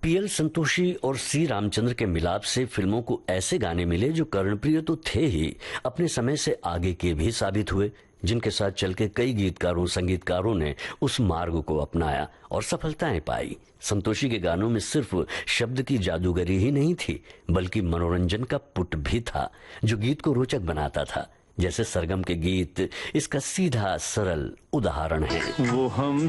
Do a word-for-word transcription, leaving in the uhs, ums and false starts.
PL Santoshi और सी रामचंद्र के मिलाप से फिल्मों को ऐसे गाने मिले जो कर्णप्रिय तो थे ही, अपने समय से आगे के भी साबित हुए, जिनके साथ चल के कई गीतकारों संगीतकारों ने उस मार्ग को अपनाया और सफलताएं पाई। संतोषी के गानों में सिर्फ शब्द की जादूगरी ही नहीं थी, बल्कि मनोरंजन का पुट भी था जो गीत को रोचक बनाता था। जैसे सरगम के गीत इसका सीधा सरल उदाहरण है। वो हम